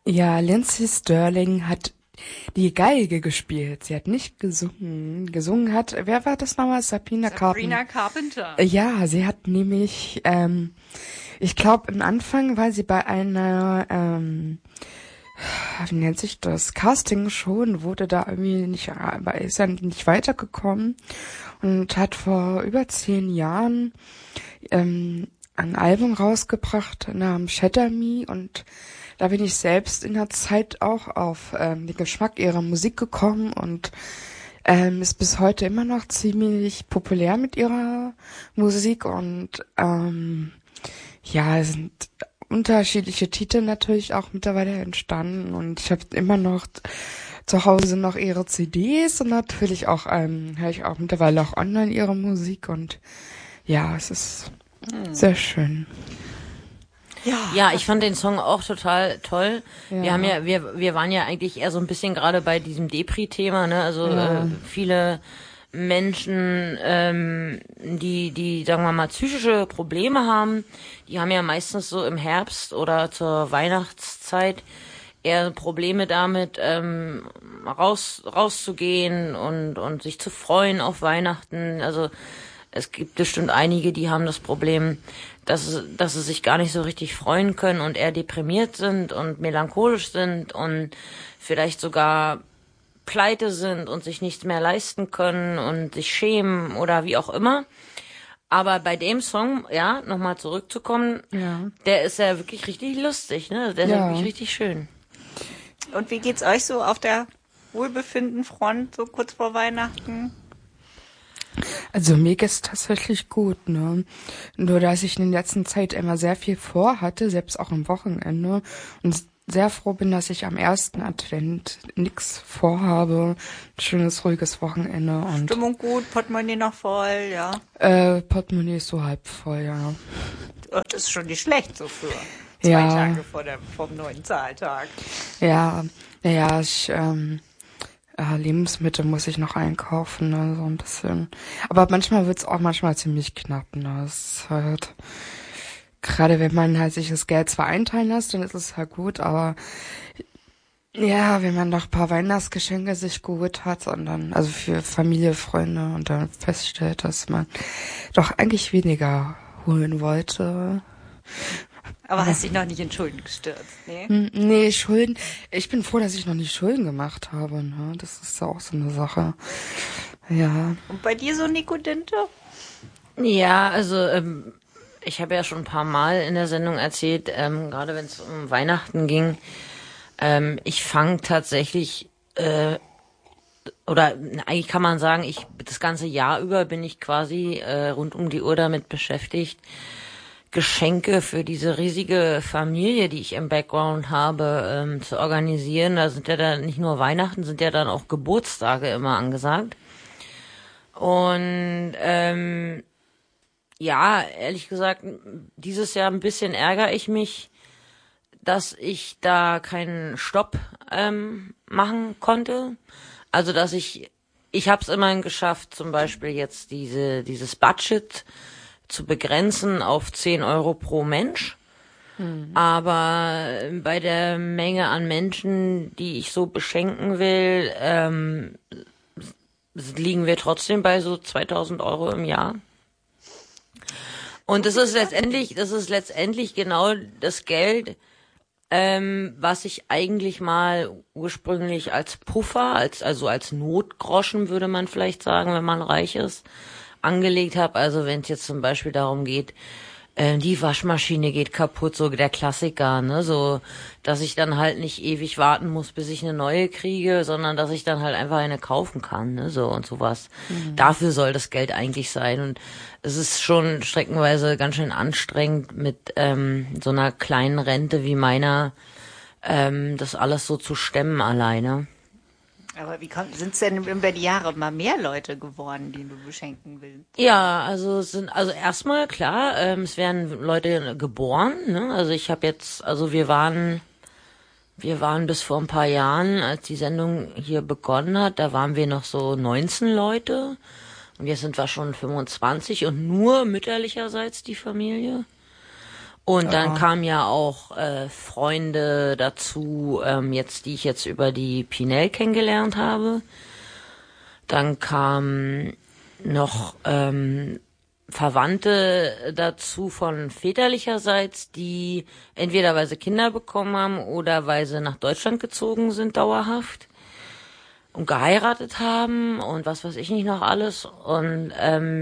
Ja, Lindsey Stirling hat die Geige gespielt. Sie hat nicht gesungen. Gesungen hat, wer war das nochmal? Sabrina Carpenter. Sabrina Carpenter. Ja, sie hat nämlich, ich glaube, am Anfang war sie bei einer, wie nennt sich das, Casting-Show und wurde da irgendwie nicht, ist ja nicht weitergekommen und hat vor über 10 Jahren ein Album rausgebracht namens Shatter Me, und da bin ich selbst in der Zeit auch auf den Geschmack ihrer Musik gekommen und ist bis heute immer noch ziemlich populär mit ihrer Musik, und ja, es sind unterschiedliche Titel natürlich auch mittlerweile entstanden, und ich habe immer noch zu Hause noch ihre CDs, und natürlich auch höre ich auch mittlerweile auch online ihre Musik, und ja, es ist sehr schön. Ja, ich fand den Song auch total toll. Ja. Wir waren ja eigentlich eher so ein bisschen gerade bei diesem Depri-Thema, ne? Also viele Menschen, die, sagen wir mal, psychische Probleme haben, die haben ja meistens so im Herbst oder zur Weihnachtszeit eher Probleme damit, rauszugehen und sich zu freuen auf Weihnachten. Also es gibt bestimmt einige, die haben das Problem, dass sie sich gar nicht so richtig freuen können und eher deprimiert sind und melancholisch sind und vielleicht sogar pleite sind und sich nichts mehr leisten können und sich schämen oder wie auch immer. Aber bei dem Song, ja, nochmal zurückzukommen, der ist ja wirklich richtig lustig, ne? Der ist ja wirklich richtig schön. Und wie geht's euch so auf der Wohlbefindenfront, so kurz vor Weihnachten? Also mir geht's tatsächlich gut, ne? Nur dass ich in der letzten Zeit immer sehr viel vorhatte, selbst auch am Wochenende, und sehr froh bin, dass ich am ersten Advent nix vorhabe. Ein schönes, ruhiges Wochenende und Stimmung gut, Portemonnaie noch voll, ja. Portemonnaie ist so halb voll, ja. Das ist schon nicht schlecht so für 2 Tage vom neuen Zahltag. Ja, naja, Lebensmittel muss ich noch einkaufen, ne, so ein bisschen. Aber manchmal wird's auch ziemlich knapp, ne. Es ist halt, gerade wenn man halt sich das Geld zwar einteilen lässt, dann ist es halt gut, aber ja, wenn man noch ein paar Weihnachtsgeschenke sich geholt hat und dann, also für Familie, Freunde, und dann feststellt, dass man doch eigentlich weniger holen wollte. Aber hast dich noch nicht in Schulden gestürzt, ne? Nee, Schulden. Ich bin froh, dass ich noch nicht Schulden gemacht habe, ne? Das ist ja auch so eine Sache. Ja. Und bei dir so, Nico Dinte? Ja, also ich habe ja schon ein paar Mal in der Sendung erzählt, gerade wenn es um Weihnachten ging, ich fange tatsächlich, oder eigentlich kann man sagen, das ganze Jahr über bin ich quasi rund um die Uhr damit beschäftigt, Geschenke für diese riesige Familie, die ich im Background habe, zu organisieren. Da sind ja dann nicht nur Weihnachten, sind ja dann auch Geburtstage immer angesagt. Und ja, ehrlich gesagt, dieses Jahr ein bisschen ärgere ich mich, dass ich da keinen Stopp machen konnte. Also dass ich habe es immerhin geschafft, zum Beispiel jetzt dieses Budget zu begrenzen auf 10 Euro pro Mensch. Aber bei der Menge an Menschen, die ich so beschenken will, liegen wir trotzdem bei so 2000 Euro im Jahr. Und das ist letztendlich genau das Geld, was ich eigentlich mal ursprünglich als Puffer, also als Notgroschen würde man vielleicht sagen, wenn man reich ist, angelegt habe. Also wenn es jetzt zum Beispiel darum geht, die Waschmaschine geht kaputt, so der Klassiker, ne, so, dass ich dann halt nicht ewig warten muss, bis ich eine neue kriege, sondern dass ich dann halt einfach eine kaufen kann, ne, so und sowas. Dafür soll das Geld eigentlich sein, und es ist schon streckenweise ganz schön anstrengend mit so einer kleinen Rente wie meiner, das alles so zu stemmen alleine. Aber sind es denn über die Jahre mal mehr Leute geworden, die du beschenken willst? Ja, also erstmal klar, es werden Leute geboren, ne? Also ich habe jetzt, also wir waren bis vor ein paar Jahren, als die Sendung hier begonnen hat, da waren wir noch so 19 Leute, und jetzt sind wir schon 25 und nur mütterlicherseits die Familie. Und dann kamen ja auch Freunde dazu, die ich jetzt über die Pinel kennengelernt habe. Dann kamen noch Verwandte dazu von väterlicherseits, die entweder weil sie Kinder bekommen haben oder weil sie nach Deutschland gezogen sind dauerhaft und geheiratet haben und was weiß ich nicht noch alles. Und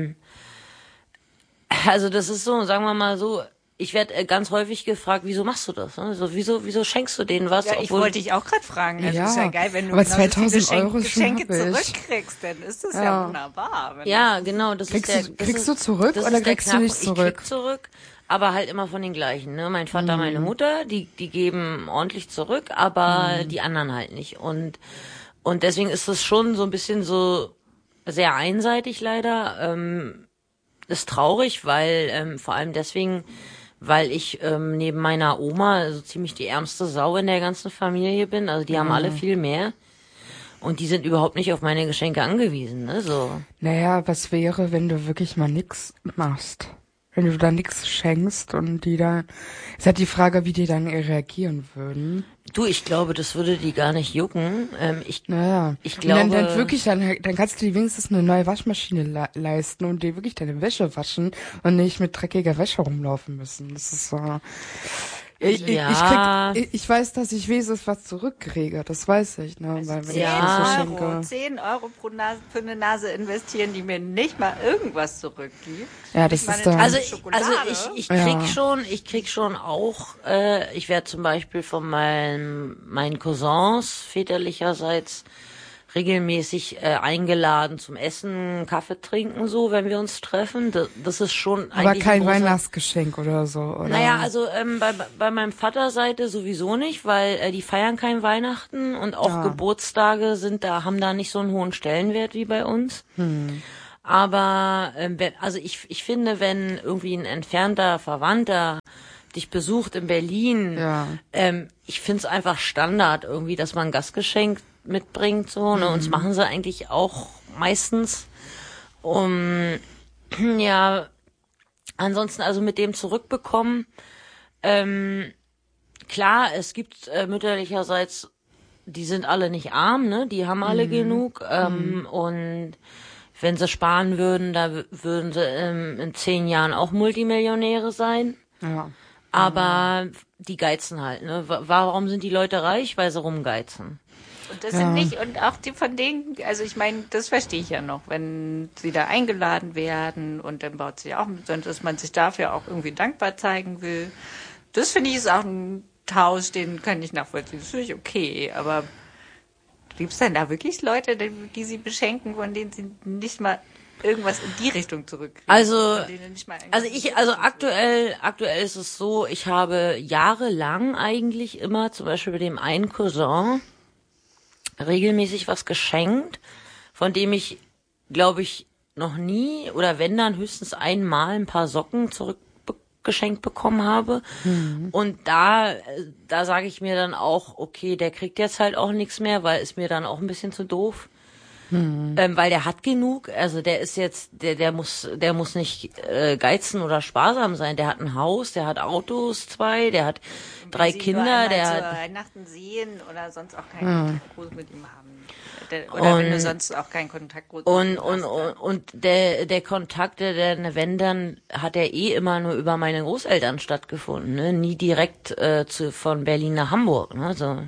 also das ist so, sagen wir mal so, ich werde ganz häufig gefragt, wieso machst du das? Also wieso schenkst du denen was? Ja, ich wollte dich auch gerade fragen. Das ist ja geil, wenn du aber genauso 2000 viele Euro Geschenke schon zurückkriegst, dann ist das ja wunderbar. Ja, genau. Das Kriegst du zurück oder kriegst du nicht zurück? Ich krieg zurück, aber halt immer von den gleichen. Ne? Mein Vater, meine Mutter, die geben ordentlich zurück, aber die anderen halt nicht. Und deswegen ist das schon so ein bisschen so sehr einseitig leider. Ist traurig, weil vor allem deswegen, weil ich neben meiner Oma so ziemlich die ärmste Sau in der ganzen Familie bin. Also die haben alle viel mehr. Und die sind überhaupt nicht auf meine Geschenke angewiesen, ne? So. Naja, was wäre, wenn du wirklich mal nix machst? Wenn du da nix schenkst und die dann... Ist halt die Frage, wie die dann reagieren würden. Du, ich glaube, das würde die gar nicht jucken. Ich Naja. glaube... Und dann wirklich, dann kannst du dir wenigstens eine neue Waschmaschine leisten und dir wirklich deine Wäsche waschen und nicht mit dreckiger Wäsche rumlaufen müssen. Das ist so... Ich weiß, dass ich wenigstens was zurückkriege, das weiß ich, ne? Also Weil wenn 10 ich das so schenke. 10 Euro pro Nase, für eine Nase investieren, die mir nicht mal irgendwas zurückgibt. Ja, das ist dann... Also ich krieg schon auch, ich werde zum Beispiel von meinen Cousins väterlicherseits regelmäßig eingeladen zum Essen, Kaffee trinken, so, wenn wir uns treffen. Das ist schon aber eigentlich kein Weihnachtsgeschenk oder so, oder? Naja, also bei meinem Vaterseite sowieso nicht, weil die feiern kein Weihnachten und auch Geburtstage haben da nicht so einen hohen Stellenwert wie bei uns. Aber also ich finde, wenn irgendwie ein entfernter Verwandter dich besucht in Berlin, ich find's einfach Standard irgendwie, dass man ein Gastgeschenk mitbringt, so, ne, und das machen sie eigentlich auch meistens, ansonsten also mit dem zurückbekommen, klar, es gibt mütterlicherseits, die sind alle nicht arm, ne, die haben alle genug, und wenn sie sparen würden, würden sie in 10 Jahren auch Multimillionäre sein. Ja. Aber die geizen halt, ne? Warum sind die Leute reich? Weil sie rumgeizen. Und das sind nicht, und auch die von denen, also ich meine, das verstehe ich ja noch, wenn sie da eingeladen werden und dann baut sie auch, dass man sich dafür auch irgendwie dankbar zeigen will. Das finde ich ist auch ein Tausch, den kann ich nachvollziehen. Das finde ich okay, aber gibt es denn da wirklich Leute, die sie beschenken, von denen sie nicht mal irgendwas in die Richtung zurückkriegen? Also aktuell ist es so, ich habe jahrelang eigentlich immer, zum Beispiel bei dem einen Cousin, regelmäßig was geschenkt, von dem ich, glaube ich, noch nie oder wenn dann höchstens einmal ein paar Socken zurückgeschenkt bekommen habe. Und da sage ich mir dann auch, okay, der kriegt jetzt halt auch nichts mehr, weil ist mir dann auch ein bisschen zu doof. Weil der hat genug, also der ist jetzt, der muss nicht geizen oder sparsam sein. Der hat ein Haus, der hat Autos, 2, der hat 3 Kinder, der hat hat Weihnachten sehen oder sonst auch keinen Kontakt mit ihm haben. Oder wenn du sonst auch keinen Kontakt mit ihm hast. Und der Kontakt, wenn dann, hat er immer nur über meine Großeltern stattgefunden, ne? Nie direkt von Berlin nach Hamburg, ne? So.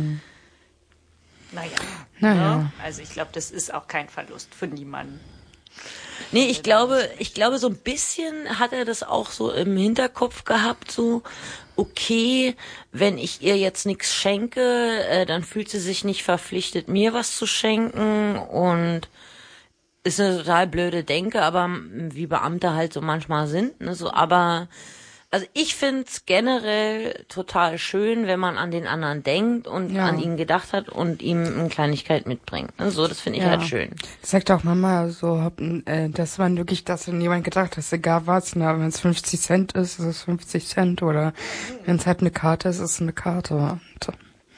Naja. Ja. Also ich glaube, das ist auch kein Verlust für niemanden. Nee, ich glaube, so ein bisschen hat er das auch so im Hinterkopf gehabt, so, okay, wenn ich ihr jetzt nichts schenke, dann fühlt sie sich nicht verpflichtet, mir was zu schenken, und ist eine total blöde Denke, aber wie Beamte halt so manchmal sind, ne, so, aber also ich find's generell total schön, wenn man an den anderen denkt und an ihn gedacht hat und ihm eine Kleinigkeit mitbringt. So, das finde ich halt schön. Das sagt auch Mama so, dass man wirklich, dass an jemand gedacht hat, egal was, wenn es 50 Cent ist, ist es 50 Cent, oder wenn es halt eine Karte ist, ist es eine Karte. Und,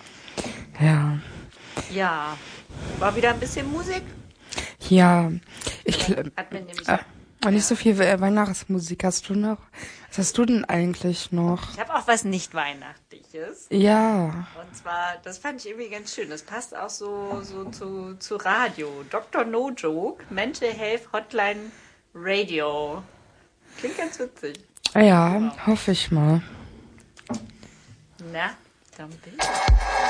ja. Ja. War wieder ein bisschen Musik? Ja. Hat mir nämlich Und nicht so viel Weihnachtsmusik. Was hast du denn eigentlich noch? Ich habe auch was nicht Weihnachtliches. Ja. Und zwar, das fand ich irgendwie ganz schön. Das passt auch so zu Radio. Dr. No Joke, Mental Health Hotline Radio. Klingt ganz witzig. Ja, hoffe ich mal. Na, dann bin ich.